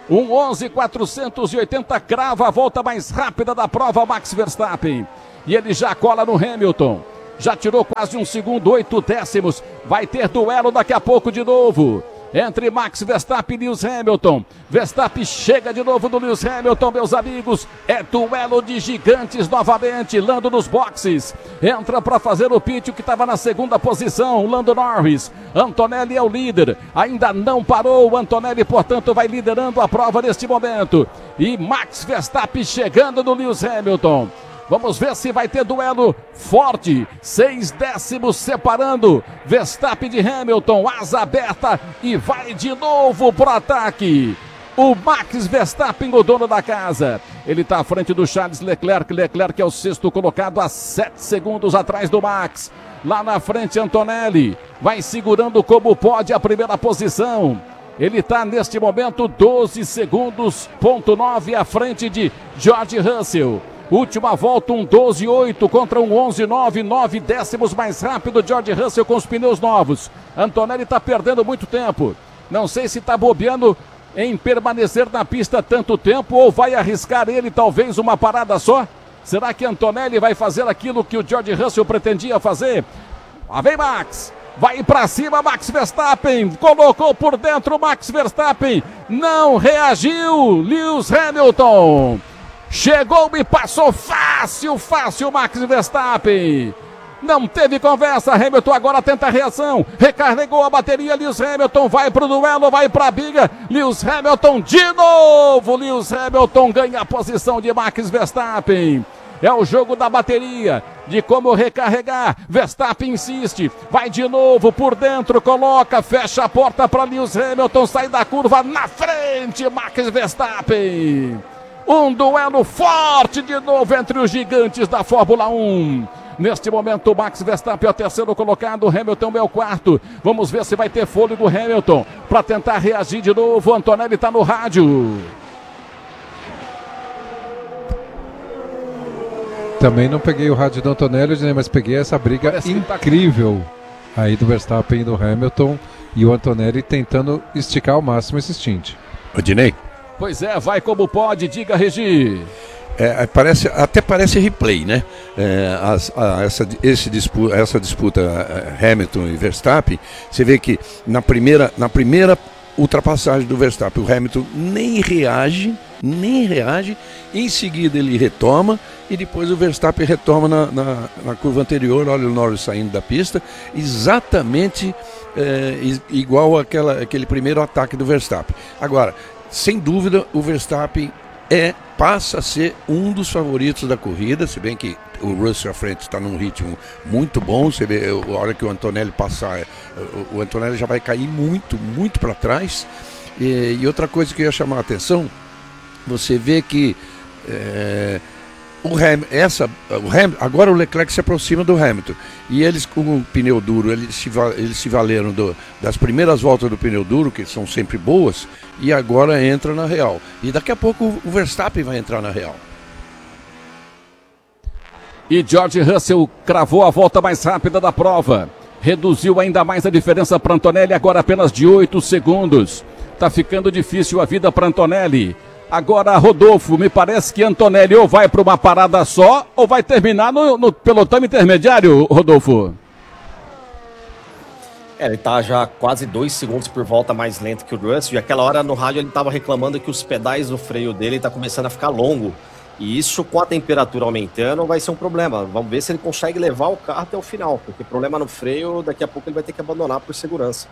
1:11,480, crava a volta mais rápida da prova, Max Verstappen. E ele já cola no Hamilton. Já tirou quase 1 segundo, 8 décimos. Vai ter duelo daqui a pouco de novo entre Max Verstappen e Lewis Hamilton. Verstappen chega de novo do Lewis Hamilton, meus amigos. É duelo de gigantes novamente. Lando nos boxes. Entra para fazer o pit, o que estava na 2ª posição, Lando Norris. Antonelli é o líder. Ainda não parou. O Antonelli, portanto, vai liderando a prova neste momento. E Max Verstappen chegando no Lewis Hamilton. Vamos ver se vai ter duelo forte. 6 décimos separando Verstappen de Hamilton. Asa aberta e vai de novo pro ataque. O Max Verstappen, o dono da casa. Ele está à frente do Charles Leclerc. Leclerc é o 6º colocado, a 7 segundos atrás do Max. Lá na frente, Antonelli vai segurando como pode a primeira posição. Ele está neste momento 12 segundos,9 à frente de George Russell. Última volta, 1:12,8 contra 1:11,9, 9 décimos mais rápido. George Russell com os pneus novos. Antonelli está perdendo muito tempo. Não sei se está bobeando em permanecer na pista tanto tempo ou vai arriscar ele talvez uma parada só. Será que Antonelli vai fazer aquilo que o George Russell pretendia fazer? Lá vem Max. Vai para cima Max Verstappen. Colocou por dentro Max Verstappen. Não reagiu Lewis Hamilton. Chegou e passou fácil Max Verstappen. Não teve conversa, Hamilton agora tenta a reação, recarregou a bateria, Lewis Hamilton vai pro duelo, vai pra briga, Lewis Hamilton de novo, Lewis Hamilton ganha a posição de Max Verstappen. É o jogo da bateria, de como recarregar. Verstappen insiste, vai de novo por dentro, coloca, fecha a porta para Lewis Hamilton, sai da curva na frente, Max Verstappen. Um duelo forte de novo entre os gigantes da Fórmula 1. Neste momento, Max Verstappen é o terceiro colocado, Hamilton é o quarto. Vamos ver se vai ter fôlego Hamilton para tentar reagir de novo. Antonelli está no rádio. Também não peguei o rádio do Antonelli, mas peguei essa briga incrível aí do Verstappen e do Hamilton, e o Antonelli tentando esticar ao máximo esse stint. Odinei? Pois é, vai como pode, diga, Regi. Até parece replay, né? Essa disputa Hamilton e Verstappen, você vê que na primeira ultrapassagem do Verstappen, o Hamilton nem reage, em seguida ele retoma e depois o Verstappen retoma na curva anterior. Olha o Norris saindo da pista, exatamente igual aquele primeiro ataque do Verstappen. Agora, sem dúvida, o Verstappen passa a ser um dos favoritos da corrida, se bem que o Russell à frente está num ritmo muito bom. Você vê, a hora que o Antonelli passar, o Antonelli já vai cair muito, muito para trás. E outra coisa que eu ia chamar a atenção, você vê que agora o Leclerc se aproxima do Hamilton, e eles com o pneu duro, eles se valeram das primeiras voltas do pneu duro, que são sempre boas, e agora entra na real, e daqui a pouco o Verstappen vai entrar na real. E George Russell cravou a volta mais rápida da prova, reduziu ainda mais a diferença para Antonelli, agora apenas de 8 segundos. Tá ficando difícil a vida para Antonelli. Agora, Rodolfo, me parece que Antonelli ou vai para uma parada só ou vai terminar no pelotão intermediário, Rodolfo. Ele tá já quase 2 segundos por volta mais lento que o Russell, e aquela hora no rádio ele estava reclamando que os pedais do freio dele tá começando a ficar longo, e isso com a temperatura aumentando vai ser um problema. Vamos ver se ele consegue levar o carro até o final, porque problema no freio, daqui a pouco ele vai ter que abandonar por segurança.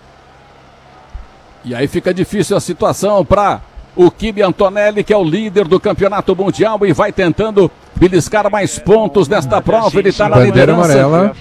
E aí fica difícil a situação para o Kimi Antonelli, que é o líder do campeonato mundial e vai tentando beliscar mais pontos nesta prova. Ele está na liderança. Amarela.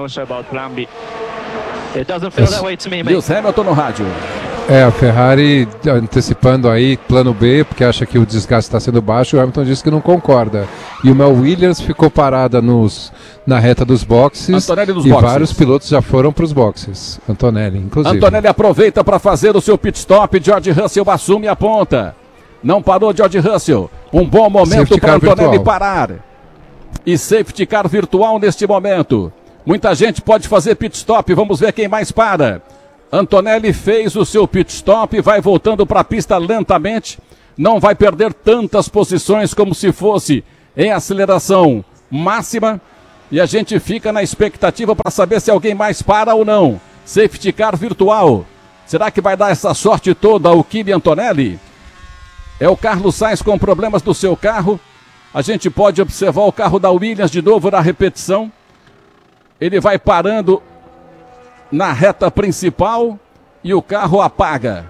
Lewis Hamilton no rádio. A Ferrari antecipando aí plano B, porque acha que o desgaste está sendo baixo. O Hamilton disse que não concorda. E uma Williams ficou parada na reta dos boxes, vários pilotos já foram para os boxes. Antonelli, inclusive. Antonelli aproveita para fazer o seu pit stop. George Russell assume a ponta. Não parou George Russell. Um bom momento para Antonelli parar. E safety car virtual neste momento. Muita gente pode fazer pit stop. Vamos ver quem mais para. Antonelli fez o seu pit stop, vai voltando para a pista lentamente, não vai perder tantas posições como se fosse em aceleração máxima, e a gente fica na expectativa para saber se alguém mais para ou não. Safety car virtual, será que vai dar essa sorte toda ao Kimi Antonelli? É o Carlos Sainz com problemas do seu carro, a gente pode observar o carro da Williams de novo na repetição, ele vai parando na reta principal e o carro apaga.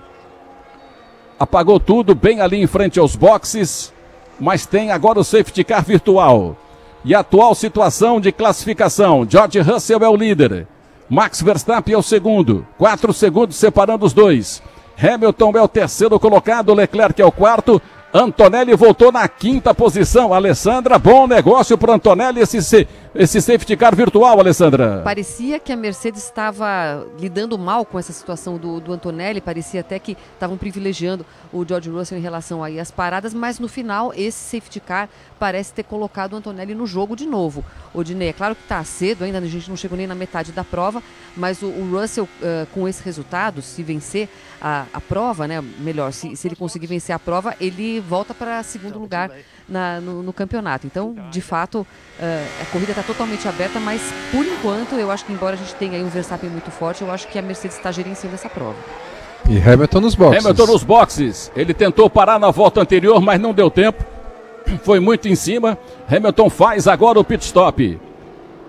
Apagou tudo bem ali em frente aos boxes, mas tem agora o safety car virtual. E a atual situação de classificação, George Russell é o líder, Max Verstappen é o segundo, 4 segundos separando os dois. Hamilton é o terceiro colocado, Leclerc é o quarto, Antonelli voltou na 5ª posição. Alessandra, bom negócio para Antonelli esse safety car virtual, Alessandra. Parecia que a Mercedes estava lidando mal com essa situação do Antonelli, parecia até que estavam privilegiando o George Russell em relação aí às paradas, mas no final esse safety car parece ter colocado o Antonelli no jogo de novo. Odinei, é claro que está cedo ainda, a gente não chegou nem na metade da prova, mas o Russell com esse resultado, se vencer a prova, né, melhor, se ele conseguir vencer a prova, ele volta para segundo lugar no campeonato. Então, de fato, a corrida está totalmente aberta, mas por enquanto, eu acho que embora a gente tenha aí um Verstappen muito forte, eu acho que a Mercedes está gerenciando essa prova. E Hamilton nos boxes. Hamilton nos boxes. Ele tentou parar na volta anterior, mas não deu tempo. Foi muito em cima. Hamilton faz agora o pit stop.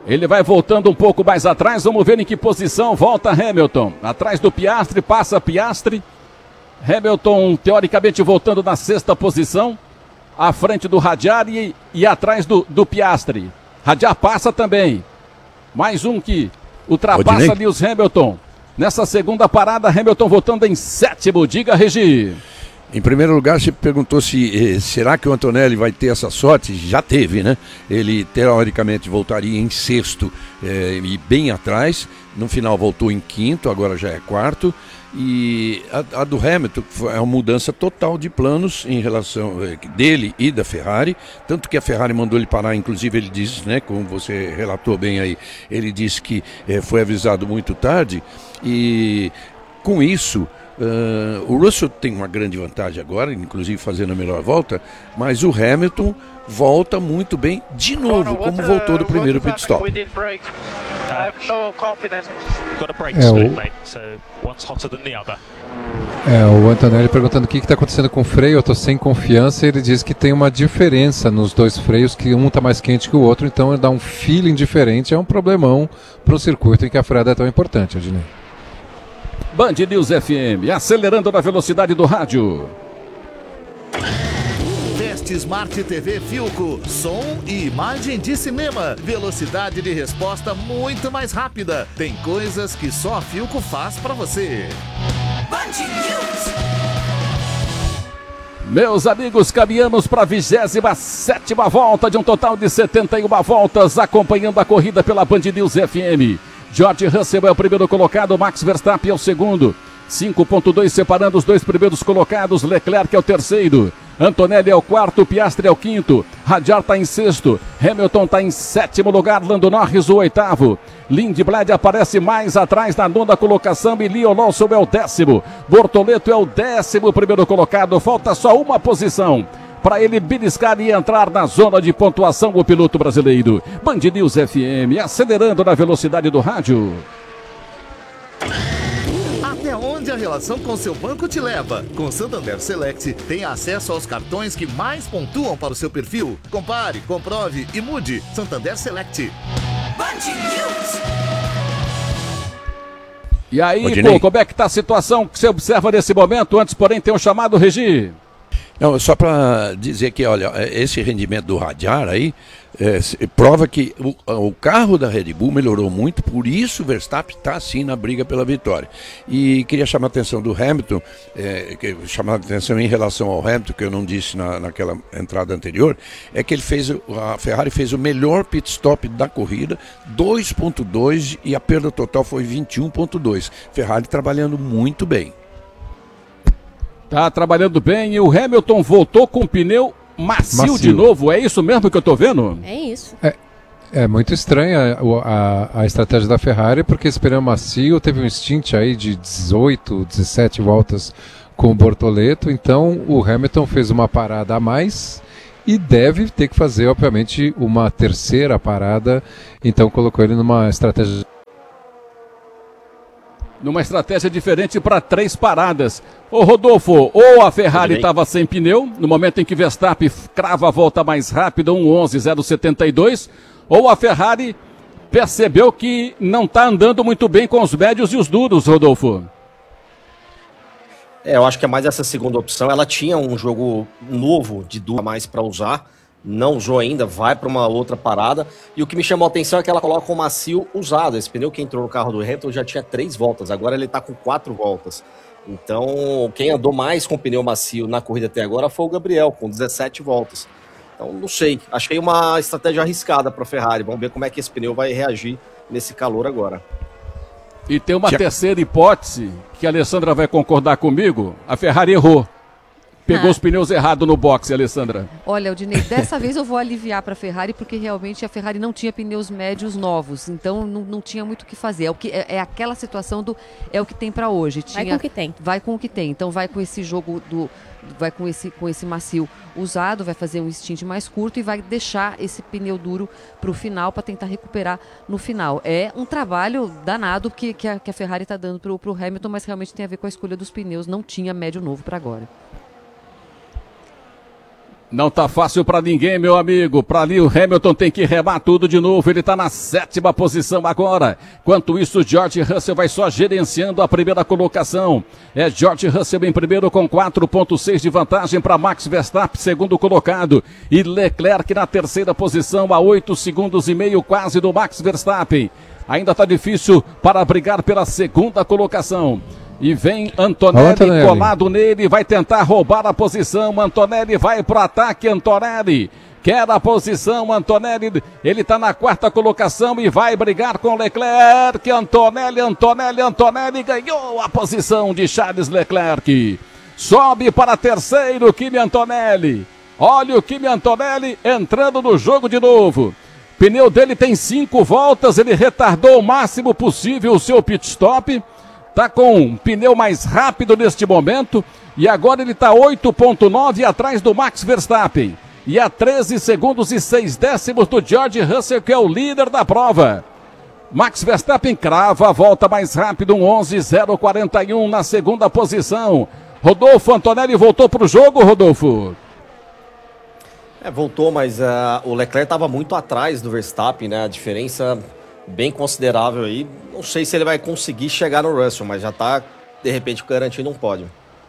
Ele vai voltando um pouco mais atrás, vamos ver em que posição volta Hamilton. Atrás do Piastri, passa Piastri. Hamilton, teoricamente, voltando na 6ª posição. À frente do Hadjar e atrás do Piastri. Hadjar passa também. Mais um que ultrapassa Lewis Hamilton. Nessa segunda parada, Hamilton voltando em 7º. Diga, Regi. Em primeiro lugar, você perguntou se será que o Antonelli vai ter essa sorte? Já teve, né? Ele teoricamente voltaria em 6º e bem atrás. No final voltou em 5º, agora já é 4º. E a do Hamilton é uma mudança total de planos em relação dele e da Ferrari. Tanto que a Ferrari mandou ele parar, inclusive ele disse, né, como você relatou bem aí, ele disse que foi avisado muito tarde. E com isso... o Russell tem uma grande vantagem agora, inclusive fazendo a melhor volta, mas o Hamilton volta muito bem de novo, como voltou do primeiro pit stop. O Antonelli perguntando o que está acontecendo com o freio, eu estou sem confiança, ele diz que tem uma diferença nos dois freios, que um está mais quente que o outro, então dá um feeling diferente, é um problemão para um circuito em que a freada é tão importante, Adnei. Band News FM, acelerando na velocidade do rádio. Teste Smart TV Philco, som e imagem de cinema, velocidade de resposta muito mais rápida. Tem coisas que só a Philco faz pra você. Band News. Meus amigos, caminhamos para a 27ª volta de um total de 71 voltas, acompanhando a corrida pela Band News FM. George Russell é o primeiro colocado, Max Verstappen é o segundo. 5.2 separando os dois primeiros colocados, Leclerc é o terceiro. Antonelli é o quarto, Piastri é o quinto. Hadjar está em sexto, Hamilton está em 7º lugar, Lando Norris o 8º. Lindblad aparece mais atrás na 9ª colocação e Leo Lawson é o 10º. Bortoleto é o 11º colocado, falta só uma posição para ele beliscar e entrar na zona de pontuação, o piloto brasileiro. Band News FM, acelerando na velocidade do rádio. Até onde a relação com seu banco te leva? Com Santander Select, tem acesso aos cartões que mais pontuam para o seu perfil. Compare, comprove e mude. Santander Select. Band News. E aí, pô, como é que está a situação que você observa nesse momento? Antes, porém, tem um chamado, Regi. Não, só para dizer que, olha, esse rendimento do Hadjar aí prova que o carro da Red Bull melhorou muito, por isso o Verstappen está assim na briga pela vitória. E queria chamar a atenção do Hamilton, chamar a atenção em relação ao Hamilton, que eu não disse naquela entrada anterior, é que a Ferrari fez o melhor pit stop da corrida, 2.2, e a perda total foi 21.2. Ferrari trabalhando muito bem. Tá trabalhando bem e o Hamilton voltou com o pneu macio de novo. É isso mesmo que eu tô vendo? É isso. É muito estranha a estratégia da Ferrari, porque esse pneu macio teve um stint aí de 18, 17 voltas com o Bortoleto, então o Hamilton fez uma parada a mais e deve ter que fazer, obviamente, uma terceira parada, então colocou ele numa estratégia diferente para 3 paradas. Ô Rodolfo, ou a Ferrari estava sem pneu, no momento em que Verstappen crava a volta mais rápida, 1:11.072, ou a Ferrari percebeu que não está andando muito bem com os médios e os duros, Rodolfo. Eu acho que é mais essa segunda opção. Ela tinha um jogo novo de duro a mais para usar, não usou ainda, vai para uma outra parada. E o que me chamou a atenção é que ela coloca o macio usado. Esse pneu que entrou no carro do Hamilton já tinha 3 voltas, agora ele está com 4 voltas. Então, quem andou mais com pneu macio na corrida até agora foi o Gabriel, com 17 voltas. Então, não sei, achei uma estratégia arriscada para a Ferrari. Vamos ver como é que esse pneu vai reagir nesse calor agora. E tem uma terceira hipótese, que a Alessandra vai concordar comigo, a Ferrari errou. Pegou os pneus errados no boxe, Alessandra. Olha, Aldinei, dessa vez eu vou aliviar para a Ferrari, porque realmente a Ferrari não tinha pneus médios novos, então não tinha muito o que fazer. É aquela situação é o que tem para hoje. Vai com o que tem. Vai com o que tem. Então vai com esse jogo vai com esse macio usado, vai fazer um stint mais curto e vai deixar esse pneu duro para o final, para tentar recuperar no final. É um trabalho danado que a Ferrari está dando para o Hamilton, mas realmente tem a ver com a escolha dos pneus. Não tinha médio novo para agora. Não tá fácil pra ninguém, meu amigo. Pra ali o Hamilton tem que remar tudo de novo. Ele tá na 7ª posição agora. Enquanto isso, o George Russell vai só gerenciando a primeira colocação. É George Russell em primeiro com 4,6 de vantagem para Max Verstappen, segundo colocado. E Leclerc na 3ª posição, a 8 segundos e meio quase do Max Verstappen. Ainda tá difícil para brigar pela 2ª colocação. E vem Antonelli colado nele, vai tentar roubar a posição. Antonelli vai pro ataque, Antonelli quer a posição, Antonelli, ele tá na 4ª colocação e vai brigar com Leclerc. Antonelli ganhou a posição de Charles Leclerc. Sobe para terceiro, Kimi Antonelli. Olha o Kimi Antonelli entrando no jogo de novo. Pneu dele tem 5 voltas, ele retardou o máximo possível o seu pit stop. Tá com um pneu mais rápido neste momento e agora ele tá 8,9 atrás do Max Verstappen e a 13 segundos e 6 décimos do George Russell, que é o líder da prova. Max Verstappen crava a volta mais rápido, 11,041 na 2ª posição. Rodolfo, Antonelli voltou pro jogo, Rodolfo? Voltou, mas o Leclerc estava muito atrás do Verstappen, né? A diferença bem considerável aí. Não sei se ele vai conseguir chegar no Russell, mas já está, de repente, garantindo um pódio.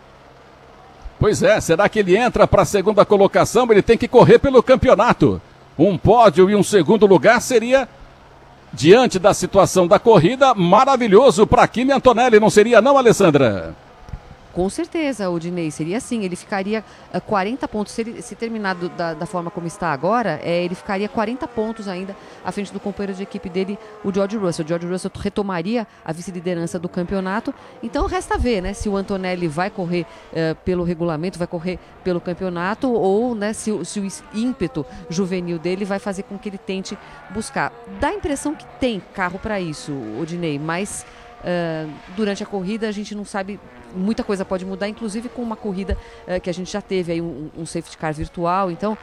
Pois é, será que ele entra para a 2ª colocação? Ele tem que correr pelo campeonato. Um pódio e um 2º lugar seria, diante da situação da corrida, maravilhoso para Kimi Antonelli, não seria não, Alessandra? Com certeza, Odinei, seria assim, ele ficaria 40 pontos, se terminar da forma como está agora, ele ficaria 40 pontos ainda à frente do companheiro de equipe dele, o George Russell. O George Russell retomaria a vice-liderança do campeonato, então resta ver, né, se o Antonelli vai correr pelo regulamento, vai correr pelo campeonato, ou, né, se o ímpeto juvenil dele vai fazer com que ele tente buscar. Dá a impressão que tem carro para isso, Odinei, mas durante a corrida a gente não sabe. Muita coisa pode mudar, inclusive com uma corrida que a gente já teve aí um safety car virtual, então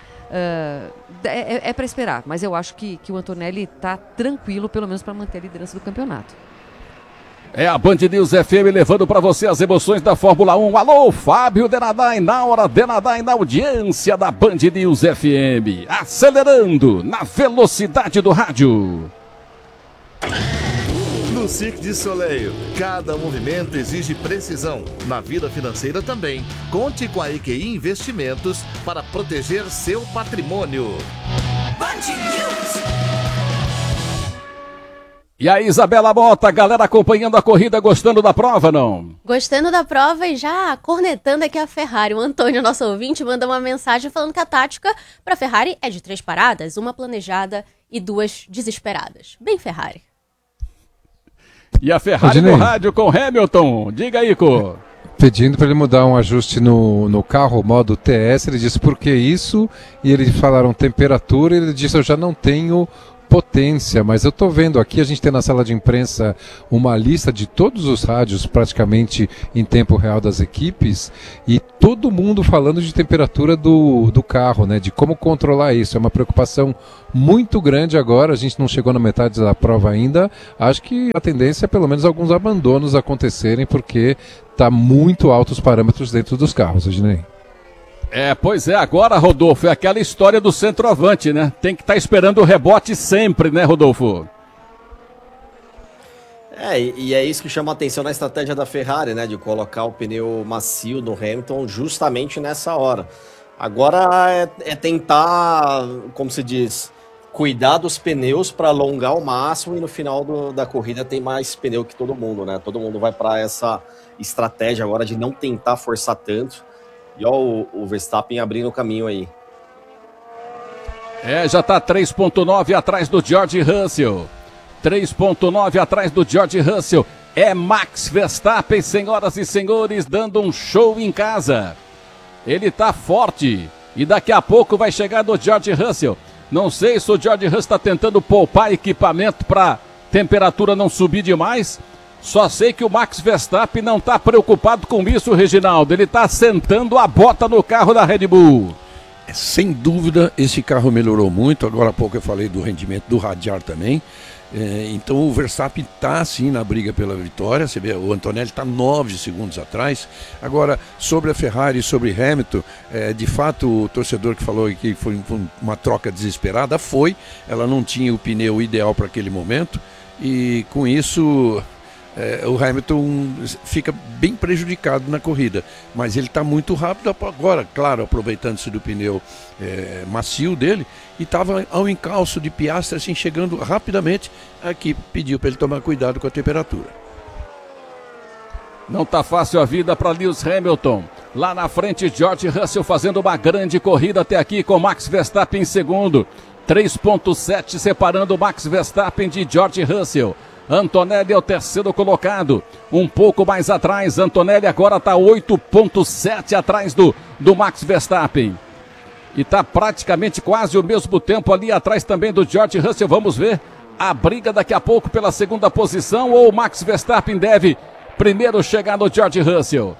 é para esperar, mas eu acho que o Antonelli está tranquilo, pelo menos para manter a liderança do campeonato. É a Band News FM levando para você as emoções da Fórmula 1. Alô, Fábio Denadai, na hora Denadai, na audiência da Band News FM, acelerando na velocidade do rádio. No Cirque du Soleil, cada movimento exige precisão. Na vida financeira também. Conte com a EQI Investimentos para proteger seu patrimônio. E aí, Isabela Mota, galera acompanhando a corrida, gostando da prova, não? Gostando da prova e já cornetando aqui a Ferrari. O Antônio, nosso ouvinte, mandou uma mensagem falando que a tática para a Ferrari é de 3 paradas, uma planejada e 2 desesperadas. Bem Ferrari. E a Ferrari no rádio com Hamilton. Diga aí, Cô. Pedindo para ele mudar um ajuste no carro, modo TS. Ele disse, por que isso? E eles falaram temperatura. Ele disse, eu já não tenho potência, mas eu estou vendo aqui, a gente tem na sala de imprensa uma lista de todos os rádios praticamente em tempo real das equipes e todo mundo falando de temperatura do carro, né, de como controlar isso. É uma preocupação muito grande agora, a gente não chegou na metade da prova ainda, acho que a tendência é pelo menos alguns abandonos acontecerem porque está muito altos os parâmetros dentro dos carros, Ednei. Pois é, agora, Rodolfo, é aquela história do centroavante, né? Tem que estar esperando o rebote sempre, né, Rodolfo? E é isso que chama a atenção na estratégia da Ferrari, né? De colocar o pneu macio do Hamilton justamente nessa hora. Agora é tentar, como se diz, cuidar dos pneus para alongar ao máximo e no final da corrida tem mais pneu que todo mundo, né? Todo mundo vai para essa estratégia agora de não tentar forçar tanto. E ó, o Verstappen abrindo o caminho aí. Já tá 3,9 atrás do George Russell. 3,9 atrás do George Russell. É Max Verstappen, senhoras e senhores, dando um show em casa. Ele tá forte. E daqui a pouco vai chegar do George Russell. Não sei se o George Russell está tentando poupar equipamento para temperatura não subir demais. Só sei que o Max Verstappen não está preocupado com isso, Reginaldo. Ele está sentando a bota no carro da Red Bull. Sem dúvida, esse carro melhorou muito. Agora há pouco eu falei do rendimento do radiar também. Então o Verstappen está sim na briga pela vitória. Você vê, o Antonelli está 9 segundos atrás. Agora, sobre a Ferrari e sobre Hamilton, de fato o torcedor que falou que foi uma troca desesperada, ela não tinha o pneu ideal para aquele momento, e com isso o Hamilton fica bem prejudicado na corrida, mas ele está muito rápido agora, claro, aproveitando-se do pneu macio dele, e estava ao encalço de Piastri, assim, chegando rapidamente. Aqui pediu para ele tomar cuidado com a temperatura. Não está fácil a vida para Lewis Hamilton. Lá na frente, George Russell fazendo uma grande corrida até aqui, com Max Verstappen em segundo. 3,7 separando Max Verstappen de George Russell. Antonelli é o terceiro colocado, um pouco mais atrás. Antonelli agora está 8,7 atrás do Max Verstappen. E está praticamente quase o mesmo tempo ali atrás também do George Russell. Vamos ver a briga daqui a pouco pela segunda posição, ou o Max Verstappen deve primeiro chegar no George Russell.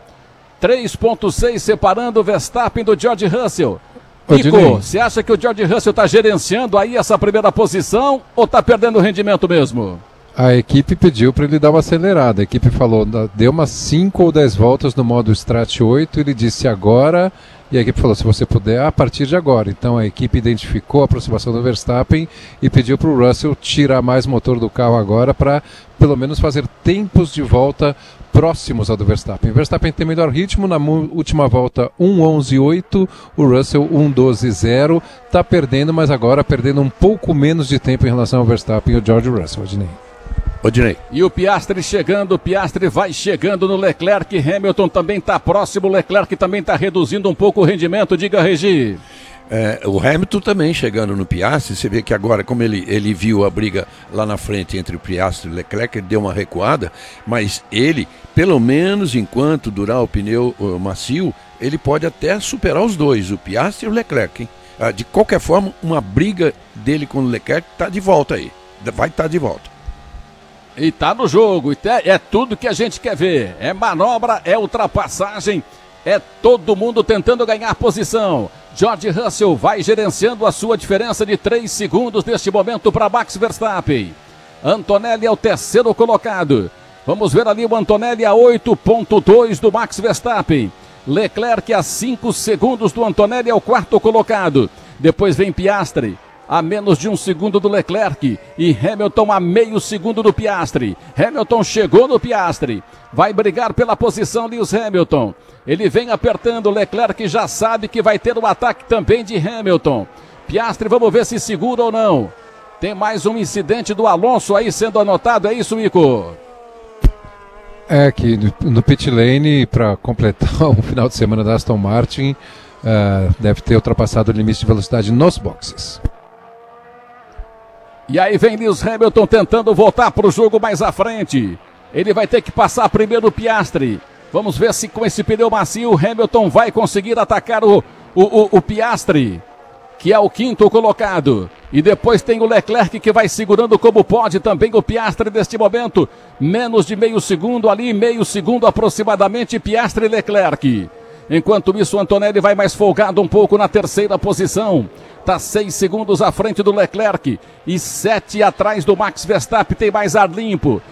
3,6 separando o Verstappen do George Russell. Nico, você acha que o George Russell está gerenciando aí essa primeira posição ou está perdendo rendimento mesmo? A equipe pediu para ele dar uma acelerada. A equipe falou, deu umas 5 ou 10 voltas no modo Strat 8. Ele disse agora, e a equipe falou, se você puder, a partir de agora. Então a equipe identificou a aproximação do Verstappen e pediu para o Russell tirar mais motor do carro agora, para pelo menos fazer tempos de volta próximos ao do Verstappen. O Verstappen tem melhor ritmo, na última volta 1:11.8, o Russell 1:12.0, está perdendo, mas agora perdendo um pouco menos de tempo em relação ao Verstappen e o George Russell. Odinei. E o Piastri chegando, o Piastri vai chegando no Leclerc. Hamilton também está próximo, o Leclerc também está reduzindo um pouco o rendimento. Diga, Regi. O Hamilton também chegando no Piastri. Você vê que agora, como ele viu a briga lá na frente entre o Piastri e o Leclerc, ele deu uma recuada, mas ele, pelo menos enquanto durar o pneu macio, ele pode até superar os dois, o Piastri e o Leclerc, hein? De qualquer forma, uma briga dele com o Leclerc está de volta aí, vai estar de volta. E tá no jogo, é tudo que a gente quer ver. É manobra, é ultrapassagem, é todo mundo tentando ganhar posição. George Russell vai gerenciando a sua diferença de 3 segundos neste momento para Max Verstappen. Antonelli é o terceiro colocado. Vamos ver ali o Antonelli a 8,2 do Max Verstappen. Leclerc a 5 segundos do Antonelli, é o quarto colocado. Depois vem Piastri, a menos de 1 segundo do Leclerc, e Hamilton a meio segundo do Piastri. Hamilton chegou no Piastri, vai brigar pela posição Lewis Hamilton. Ele vem apertando, Leclerc já sabe que vai ter o ataque também de Hamilton. Piastri, vamos ver se segura ou não. Tem mais um incidente do Alonso aí sendo anotado, é isso, Ico? É que no pit lane, para completar o final de semana da Aston Martin, deve ter ultrapassado o limite de velocidade nos boxes. E aí vem Lewis Hamilton tentando voltar para o jogo mais à frente. Ele vai ter que passar primeiro o Piastri. Vamos ver se com esse pneu macio o Hamilton vai conseguir atacar o Piastri, que é o quinto colocado. E depois tem o Leclerc que vai segurando como pode também o Piastri neste momento. Menos de meio segundo ali, meio segundo aproximadamente, Piastri e Leclerc. Enquanto isso, o Antonelli vai mais folgado um pouco na terceira posição. Está 6 segundos à frente do Leclerc e 7 atrás do Max Verstappen. Tem mais ar limpo.